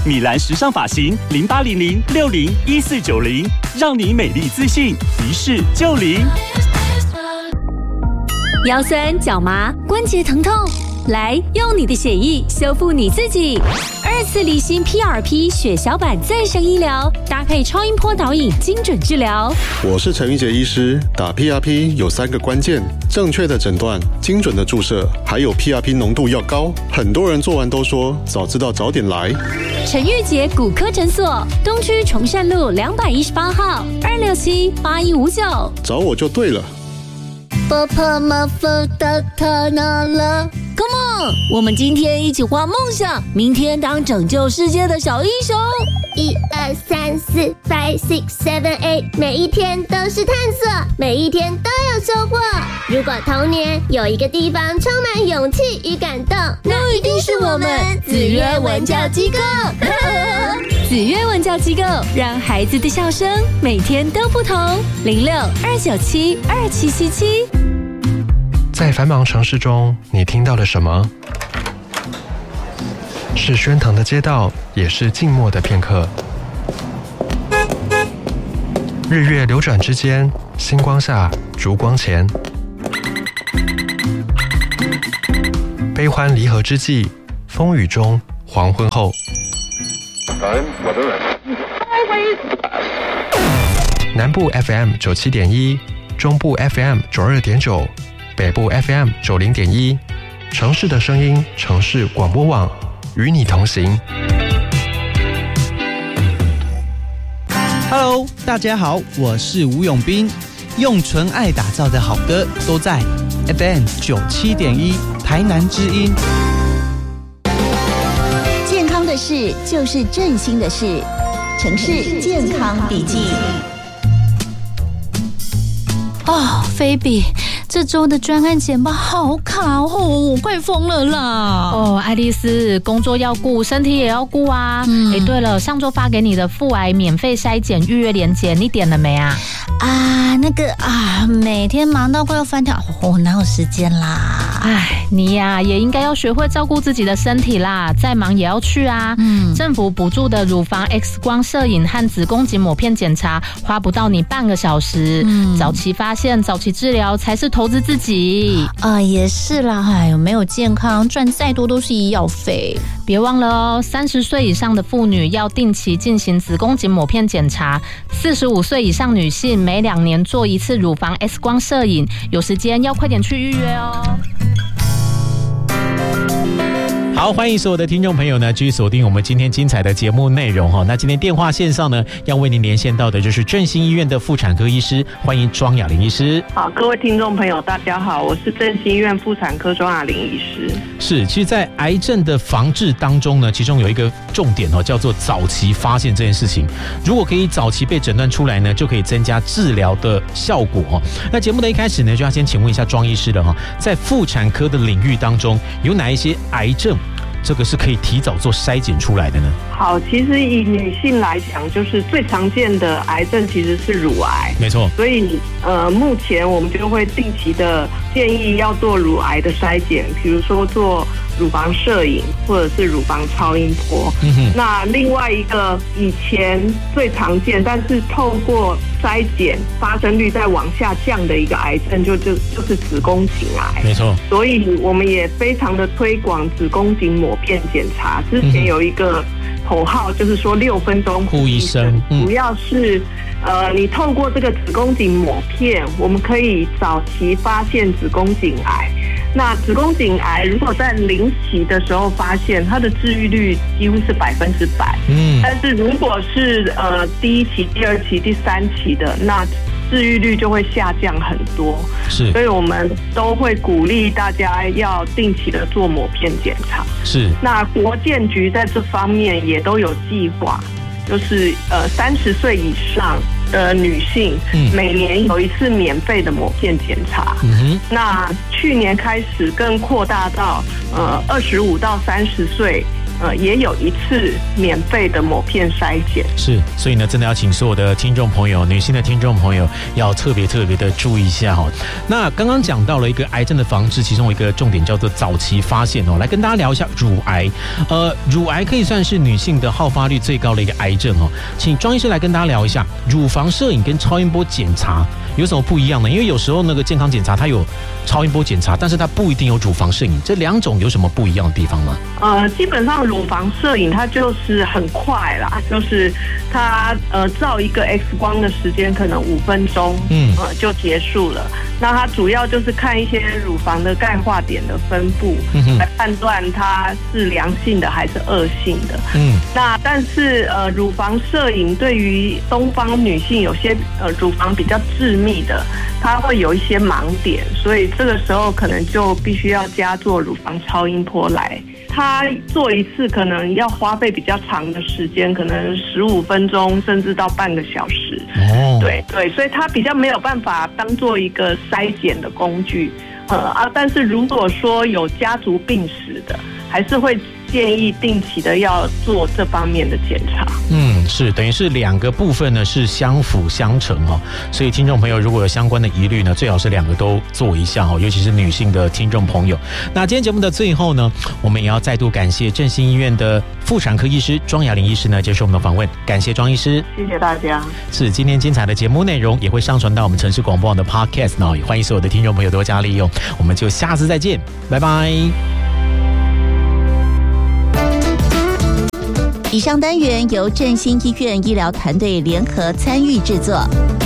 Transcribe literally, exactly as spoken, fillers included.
米兰时尚发型零八零零六零一四九零，让你美丽自信，一试就灵。 腰酸脚麻、关节疼痛，来用你的血液修复你自己。二次离心 P R P 血小板再生医疗，搭配超音波导引，精准治疗。 我是陈玉杰医师，打 P R P 有三个关键：正确的诊断、精准的注射，还有 P R P 浓度要高。很多人做完都说早知道早点来。 陈玉杰骨科诊所，东区崇善路两百一十八号，二六七八一五九， 找我就对了。 波波马福的特拿了 ，Come on！ 我们今天一起画梦想，明天当拯救世界的小英雄。 一二三四 ，five six seven eight， 每一天都是探索，每一天都有收获。如果童年有一个地方充满勇气与感动， 那一定是我们紫约文教机构。 紫约文教机构让孩子的笑声每天都不同。零六二九七二七七七。 在繁忙城市中，你听到了什么？是喧腾的街道，也是静默的片刻。日月流转之间，星光下，烛光前。悲欢离合之际，风雨中，黄昏后。南部 F M 九七点一，中部 F M 九二点九，北部 F M 九零点一，城市的声音，城市广播网，与你同行。 Hello， 大家好，我是吴永斌。用纯爱打造的好歌都在 F M 九七点一台南之音。 健康的事就是振兴的事，城市健康笔记。 哦，菲比，这周的专案简报好卡哦，我快疯了啦！ 哦，爱丽丝，工作要顾，身体也要顾啊。嗯，哎，对了，上周发给你的腹癌免费筛检预约连结，你点了没啊？ 啊，那个啊，每天忙到快要翻跳，我、哦、哪有时间啦？ 哎，你呀、啊、也应该要学会照顾自己的身体啦，再忙也要去啊。嗯，政府补助的乳房 X 光摄影和子宫颈抹片检查，花不到你半个小时。嗯，早期发现、早期治疗才是投资自己。 啊、呃，也是啦，哎呦，没有健康，赚再多都是医药费。 别忘了哦，三十岁以上的妇女要定期进行子宫颈抹片检查，四十五岁以上女性每两年做一次乳房 X 光摄影，有时间要快点去预约哦。 好，欢迎所有的听众朋友呢，继续锁定我们今天精彩的节目内容哈。那今天电话线上呢，要为您连线到的就是振兴医院的妇产科医师，欢迎庄雅玲医师。 好，各位听众朋友，大家好，我是振兴医院妇产科庄雅玲医师。 是，其实，在癌症的防治当中呢，其中有一个重点哦，叫做早期发现这件事情。如果可以早期被诊断出来呢，就可以增加治疗的效果哦。那节目的一开始呢，就要先请问一下庄医师了哈，在妇产科的领域当中，有哪一些癌症？这个是可以提早做筛检出来的呢？ 好，其实以女性来讲，就是最常见的癌症其实是乳癌， 没错。所以呃，目前我们就会定期的建议要做乳癌的筛检，比如说做乳房摄影或者是乳房超音波。嗯哼。那另外一个以前最常见，但是透过筛检发生率在往下降的一个癌症，就就就是子宫颈癌。 没错。所以我们也非常的推广子宫颈抹片检查。之前有一个口号，就是说六分钟护医生，主要是呃，你透过这个子宫颈抹片，我们可以早期发现子宫颈癌。那子宫颈癌如果在零期的时候发现，它的治愈率几乎是百分之百。嗯，但是如果是呃第一期、第二期、第三期的，那治愈率就会下降很多。是，所以我们都会鼓励大家要定期的做抹片检查。是，那国健局在这方面也都有计划，就是呃三十岁以上的女性，嗯，每年有一次免费的抹片检查。嗯哼，那去年开始更扩大到呃二十五到三十岁呃，也有一次免费的抹片筛检。 是，所以呢，真的要请所有的听众朋友，女性的听众朋友要特别特别的注意一下哈。那刚刚讲到了一个癌症的防治，其中有一个重点叫做早期发现哦。来跟大家聊一下乳癌，呃，乳癌可以算是女性的好发率最高的一个癌症哦。请庄医师来跟大家聊一下，乳房摄影跟超音波检查有什么不一样呢？因为有时候那个健康检查它有超音波检查，但是它不一定有乳房摄影，这两种有什么不一样的地方吗？ 呃，基本上乳房摄影它就是很快啦，就是它呃照一个 X 光的时间可能五分钟，嗯，呃就结束了。那它主要就是看一些乳房的钙化点的分布，嗯，来判断它是良性的还是恶性的。嗯，那但是呃乳房摄影对于东方女性有些呃乳房比较致密的，它会有一些盲点，所以这个时候可能就必须要加做乳房超音波来。他做一次可能要花费比较长的时间，可能十五分钟甚至到半个小时。哦，对对，所以他比较没有办法当做一个筛检的工具。呃啊，但是如果说有家族病史的，还是会建议定期的要做这方面的检查。 嗯，是等于是两个部分呢是相辅相成哦，所以听众朋友如果有相关的疑虑呢，最好是两个都做一下哦，尤其是女性的听众朋友。那今天节目的最后呢，我们也要再度感谢振兴医院的妇产科医师庄雅玲医师呢接受我们的访问，感谢庄医师， 谢谢大家。 是今天精彩的节目内容也会上传到我们城市广播网的 Podcast 呢，也欢迎所有的听众朋友多加利用。我们就下次再见，拜拜。 以上单元由振兴医院医疗团队联合参与制作。